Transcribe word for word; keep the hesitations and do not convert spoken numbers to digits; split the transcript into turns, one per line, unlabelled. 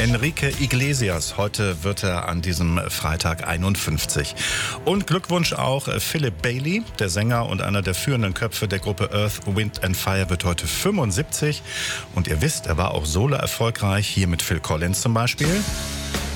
Enrique Iglesias. Heute wird er an diesem Freitag einundfünfzig. Und Glückwunsch auch Philip Bailey, der Sänger und einer der führenden Köpfe der Gruppe Earth, Wind and Fire, wird heute fünfundsiebzig. Und ihr wisst, er war auch solo erfolgreich, hier mit Phil Collins zum Beispiel.